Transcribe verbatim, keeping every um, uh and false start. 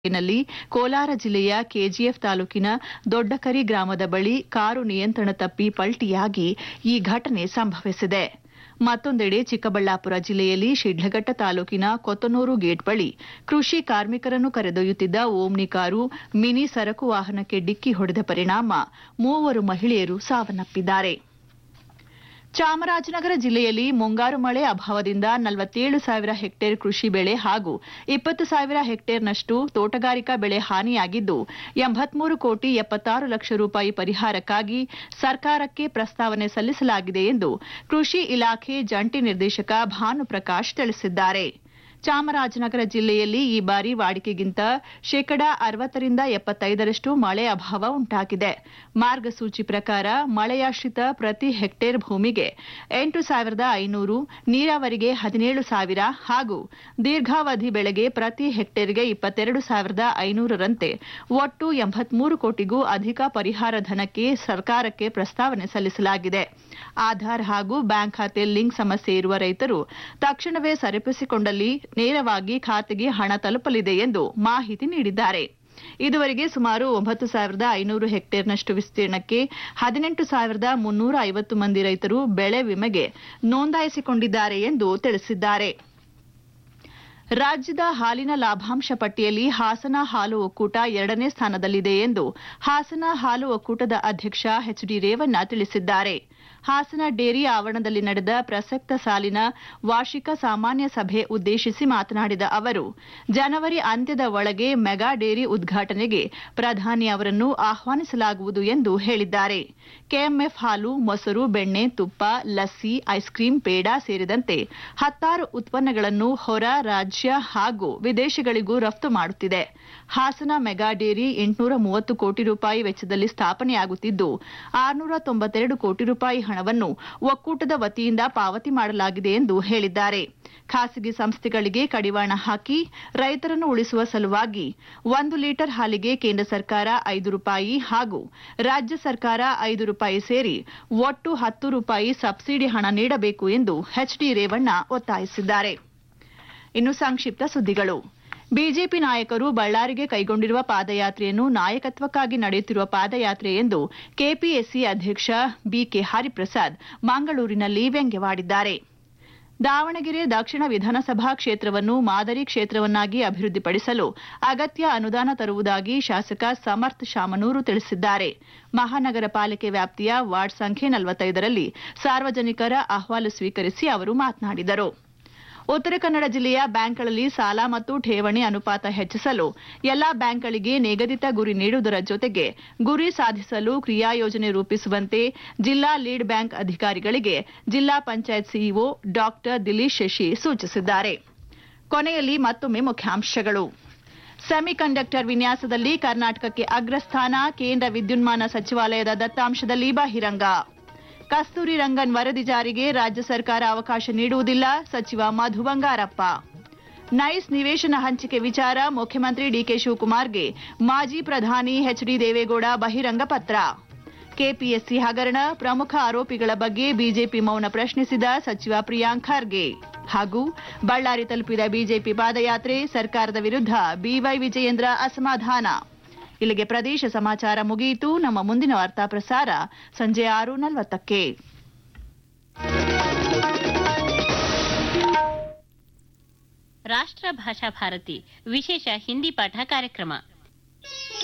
ನಲ್ಲಿ ಕೋಲಾರ ಜಿಲ್ಲೆಯ ಕೆಜಿಎಫ್ ತಾಲೂಕಿನ ದೊಡ್ಡಕರಿ ಗ್ರಾಮದ ಬಳಿ ಕಾರು ನಿಯಂತ್ರಣ ತಪ್ಪಿ ಪಲ್ಟಿಯಾಗಿ ಈ ಘಟನೆ ಸಂಭವಿಸಿದೆ. ಮತ್ತೊಂದೆಡೆ ಚಿಕ್ಕಬಳ್ಳಾಪುರ ಜಿಲ್ಲೆಯಲ್ಲಿ ಶಿಡ್ಲಘಟ್ಟ ತಾಲೂಕಿನ ಕೊತ್ತನೂರು ಗೇಟ್ ಬಳಿ ಕೃಷಿ ಕಾರ್ಮಿಕರನ್ನು ಕರೆದೊಯ್ಯುತ್ತಿದ್ದ ಓಮ್ನಿ ಕಾರು ಮಿನಿ ಸರಕು ವಾಹನಕ್ಕೆ ಡಿಕ್ಕಿ ಹೊಡೆದ ಪರಿಣಾಮ ಮೂವರು ಮಹಿಳೆಯರು ಸಾವನ್ನಪ್ಪಿದ್ದಾರೆ. ಚಾಮರಾಜನಗರ ಜಿಲ್ಲೆಯಲ್ಲಿ ಮುಂಗಾರು ಮಳೆ ಅಭಾವದಿಂದ ನಲವತ್ತೇಳು ಸಾವಿರ ಹೆಕ್ಟೇರ್ ಕೃಷಿ ಬೆಳೆ ಹಾಗೂ ಇಪ್ಪತ್ತು ಸಾವಿರ ಹೆಕ್ಟೇರ್ನಷ್ಟು ತೋಟಗಾರಿಕಾ ಬೆಳೆ ಹಾನಿಯಾಗಿದ್ದು ಎಂಬತ್ಮೂರು ಕೋಟಿ ಎಪ್ಪತ್ತಾರು ಲಕ್ಷ ರೂಪಾಯಿ ಪರಿಹಾರಕ್ಕಾಗಿ ಸರ್ಕಾರಕ್ಕೆ ಪ್ರಸ್ತಾವನೆ ಸಲ್ಲಿಸಲಾಗಿದೆ ಎಂದು ಕೃಷಿ ಇಲಾಖೆ ಜಂಟಿ ನಿರ್ದೇಶಕ ಭಾನುಪ್ರಕಾಶ್ ತಿಳಿಸಿದ್ದಾರೆ. ಚಾಮರಾಜನಗರ ಜಿಲ್ಲೆಯಲ್ಲಿ ಈ ಬಾರಿ ವಾಡಿಕೆಗಿಂತ ಶೇಕಡಾ ಅರವತ್ತರಿಂದ ಎಪ್ಪತ್ತೈದರಷ್ಟು ಮಳೆ ಅಭಾವ ಉಂಟಾಗಿದೆ. ಮಾರ್ಗಸೂಚಿ ಪ್ರಕಾರ ಮಳೆಯಾಶ್ರಿತ ಪ್ರತಿ ಹೆಕ್ಟೇರ್ ಭೂಮಿಗೆ ಎಂಟು ಸಾವಿರದ ಐನೂರು, ನೀರಾವರಿಗೆ ಹದಿನೇಳು ಸಾವಿರ ಹಾಗೂ ದೀರ್ಘಾವಧಿ ಬೆಳೆಗೆ ಪ್ರತಿ ಹೆಕ್ಟೇರ್ಗೆ ಇಪ್ಪತ್ತೆರಡು ಸಾವಿರದ ಐನೂರರಂತೆ ಒಟ್ಟು ಎಂಬತ್ಮೂರು ಕೋಟಿಗೂ ಅಧಿಕ ಪರಿಹಾರ ಧನಕ್ಕೆ ಸರ್ಕಾರಕ್ಕೆ ಪ್ರಸ್ತಾವನೆ ಸಲ್ಲಿಸಲಾಗಿದೆ. ಆಧಾರ್ ಹಾಗೂ ಬ್ಯಾಂಕ್ ಖಾತೆ ಲಿಂಕ್ ಸಮಸ್ಯೆ ಇರುವ ರೈತರು ತಕ್ಷಣವೇ ಸರಿಪಡಿಸಿಕೊಂಡಲ್ಲಿ ನೇರವಾಗಿ ಖಾತೆಗೆ ಹಣ ತಲುಪಲಿದೆ ಎಂದು ಮಾಹಿತಿ ನೀಡಿದ್ದಾರೆ. ಇದುವರೆಗೆ ಸುಮಾರು ಒಂಬತ್ತು ಸಾವಿರದ ಐನೂರು ಹೆಕ್ಟೇರ್ನಷ್ಟು ವಿಸ್ತೀರ್ಣಕ್ಕೆ ಹದಿನೆಂಟು ಸಾವಿರದ ಮುನ್ನೂರ ಐವತ್ತು ಮಂದಿ ರೈತರು ಬೆಳೆ ವಿಮೆಗೆ ನೋಂದಾಯಿಸಿಕೊಂಡಿದ್ದಾರೆ ಎಂದು ತಿಳಿಸಿದ್ದಾರೆ. ರಾಜ್ಯದ ಹಾಲಿನ ಲಾಭಾಂಶ ಪಟ್ಟಿಯಲ್ಲಿ ಹಾಸನ ಹಾಲು ಒಕ್ಕೂಟ ಎರಡನೇ ಸ್ಥಾನದಲ್ಲಿದೆ ಎಂದು ಹಾಸನ ಹಾಲು ಒಕ್ಕೂಟದ ಅಧ್ಯಕ್ಷ ಎಚ್ ಡಿ ರೇವಣ್ಣ ತಿಳಿಸಿದ್ದಾರೆ. ಹಾಸನ ಡೇರಿ ಆವರಣದಲ್ಲಿ ನಡೆದ ಪ್ರಸಕ್ತ ಸಾಲಿನ ವಾರ್ಷಿಕ ಸಾಮಾನ್ಯ ಸಭೆ ಉದ್ದೇಶಿಸಿ ಮಾತನಾಡಿದ ಅವರು, ಜನವರಿ ಅಂತ್ಯದ ಒಳಗೆ ಮೆಗಾ ಡೇರಿ ಉದ್ಘಾಟನೆಗೆ ಪ್ರಧಾನಿ ಅವರನ್ನು ಆಹ್ವಾನಿಸಲಾಗುವುದು ಎಂದು ಹೇಳಿದ್ದಾರೆ. ಕೆಎಂಎಫ್ ಹಾಲು, ಮೊಸರು, ಬೆಣ್ಣೆ, ತುಪ್ಪ, ಲಸ್ಸಿ, ಐಸ್ ಕ್ರೀಂ, ಪೇಡ ಸೇರಿದಂತೆ ಹತ್ತಾರು ಉತ್ಪನ್ನಗಳನ್ನು ಹೊರ ರಾಜ್ಯ ಹಾಗೂ ವಿದೇಶಗಳಿಗೂ ರಫ್ತು ಮಾಡುತ್ತಿದೆ. ಹಾಸನ ಮೆಗಾ ಡೇರಿ ಎಂಟುನೂರ ಮೂವತ್ತು ಕೋಟಿ ರೂಪಾಯಿ ವೆಚ್ಚದಲ್ಲಿ ಸ್ಥಾಪನೆಯಾಗುತ್ತಿದ್ದು ಆರುನೂರ ತೊಂಬತ್ತೆರಡು ಕೋಟಿ ರೂಪಾಯಿ ಹಣವನ್ನು ಒಕ್ಕೂಟದ ವತಿಯಿಂದ ಪಾವತಿ ಮಾಡಲಾಗಿದೆ ಎಂದು ಹೇಳಿದ್ದಾರೆ. ಖಾಸಗಿ ಸಂಸ್ಥೆಗಳಿಗೆ ಕಡಿವಾಣ ಹಾಕಿ ರೈತರನ್ನು ಉಳಿಸುವ ಸಲುವಾಗಿ ಒಂದು ಲೀಟರ್ ಹಾಲಿಗೆ ಕೇಂದ್ರ ಸರ್ಕಾರ ಐದು ರೂಪಾಯಿ ಹಾಗೂ ರಾಜ್ಯ ಸರ್ಕಾರ ಐದು ರೂಪಾಯಿ ಸೇರಿ ಒಟ್ಟು ಹತ್ತು ರೂಪಾಯಿ ಸಬ್ಸಿಡಿ ಹಣ ನೀಡಬೇಕು ಎಂದು ಎಚ್ ಡಿ ರೇವಣ್ಣ ಒತ್ತಾಯಿಸಿದ್ದಾರೆ. ಇನ್ನು ಸಂಕ್ಷಿಪ್ತ ಸುದ್ದಿಗಳು. ಬಿಜೆಪಿ ನಾಯಕರು ಬಳ್ಳಾರಿಗೆ ಕೈಗೊಂಡಿರುವ ಪಾದಯಾತ್ರೆಯನ್ನು ನಾಯಕತ್ವಕ್ಕಾಗಿ ನಡೆಯುತ್ತಿರುವ ಪಾದಯಾತ್ರೆ ಎಂದು ಕೆಪಿಎಸ್ಸಿ ಅಧ್ಯಕ್ಷ ಬಿಕೆ ಹರಿಪ್ರಸಾದ್ ಮಂಗಳೂರಿನಲ್ಲಿ ವ್ಯಂಗ್ಯವಾಡಿದ್ದಾರೆ. ದಾವಣಗೆರೆ ದಕ್ಷಿಣ ವಿಧಾನಸಭಾ ಕ್ಷೇತ್ರವನ್ನು ಮಾದರಿ ಕ್ಷೇತ್ರವನ್ನಾಗಿ ಅಭಿವೃದ್ಧಿಪಡಿಸಲು ಅಗತ್ಯ ಅನುದಾನ ತರುವುದಾಗಿ ಶಾಸಕ ಸಮರ್ಥ್ ಶಾಮನೂರು ತಿಳಿಸಿದ್ದಾರೆ. ಮಹಾನಗರ ಪಾಲಿಕೆ ವ್ಯಾಪ್ತಿಯ ವಾರ್ಡ್ ಸಂಖ್ಯೆ ನಲವತ್ತೈದರಲ್ಲಿ ಸಾರ್ವಜನಿಕರ ಅಹವಾಲು ಸ್ವೀಕರಿಸಿ ಅವರು ಮಾತನಾಡಿದರು. ಉತ್ತರ ಕನ್ನಡ ಜಿಲ್ಲೆಯ ಬ್ಯಾಂಕ್ಗಳಲ್ಲಿ ಸಾಲ ಮತ್ತು ಠೇವಣಿ ಅನುಪಾತ ಹೆಚ್ಚಿಸಲು ಎಲ್ಲಾ ಬ್ಯಾಂಕ್ಗಳಿಗೆ ನಿಗದಿತ ಗುರಿ ನೀಡುವುದರ ಜೊತೆಗೆ ಗುರಿ ಸಾಧಿಸಲು ಕ್ರಿಯಾಯೋಜನೆ ರೂಪಿಸುವಂತೆ ಜಿಲ್ಲಾ ಲೀಡ್ ಬ್ಯಾಂಕ್ ಅಧಿಕಾರಿಗಳಿಗೆ ಜಿಲ್ಲಾ ಪಂಚಾಯತ್ ಸಿಇಒ ಡಾ ದಿಲೀಶ್ ಶಶಿ ಸೂಚಿಸಿದ್ದಾರೆ. ಕೊನೆಯಲ್ಲಿ ಮತ್ತೊಮ್ಮೆ ಮುಖ್ಯಾಂಶಗಳು. ಸೆಮಿಕಂಡಕ್ಟರ್ ವಿನ್ಯಾಸದಲ್ಲಿ ಕರ್ನಾಟಕಕ್ಕೆ ಅಗ್ರಸ್ಥಾನ, ಕೇಂದ್ರ ವಿದ್ಯುನ್ಮಾನ ಸಚಿವಾಲಯದ ದತ್ತಾಂಶದಲ್ಲಿ ಬಹಿರಂಗ. ಕಸ್ತೂರಿ ರಂಗನ್ ವರದಿ ಜಾರಿಗೆ ರಾಜ್ಯ ಸರ್ಕಾರ ಅವಕಾಶ ನೀಡುವುದಿಲ್ಲ, ಸಚಿವ ಮಧು ಬಂಗಾರಪ್ಪ. ನೈಸ್ ನಿವೇಶನ ಹಂಚಿಕೆ ವಿಚಾರ ಮುಖ್ಯಮಂತ್ರಿ ಡಿಕೆ ಶಿವಕುಮಾರ್ಗೆ ಮಾಜಿ ಪ್ರಧಾನಿ ಎಚ್ ಡಿ ದೇವೇಗೌಡ ಬಹಿರಂಗ ಪತ್ರ. ಕೆಪಿಎಸ್ಸಿ ಹಗರಣ ಪ್ರಮುಖ ಆರೋಪಿಗಳ ಬಗ್ಗೆ ಬಿಜೆಪಿ ಮೌನ ಪ್ರಶ್ನಿಸಿದ ಸಚಿವ ಪ್ರಿಯಾಂಕ್ ಖರ್ಗೆ. ಹಾಗೂ ಬಳ್ಳಾರಿ ತಲುಪಿದ ಬಿಜೆಪಿ ಪಾದಯಾತ್ರೆ, ಸರ್ಕಾರದ ವಿರುದ್ಧ ಬಿವೈ ವಿಜಯೇಂದ್ರ ಅಸಮಾಧಾನ. ಇಲ್ಲಿಗೆ ಪ್ರದೇಶ ಸಮಾಚಾರ ಮುಗಿಯಿತು. ನಮ್ಮ ಮುಂದಿನ ವಾರ್ತಾ ಪ್ರಸಾರ ಸಂಜೆ ಆರು ನಲವತ್ತಕ್ಕೆ. ರಾಷ್ಟ್ರ ಭಾಷಾ ಭಾರತಿ ವಿಶೇಷ ಹಿಂದಿ ಪಾಠ ಕಾರ್ಯಕ್ರಮ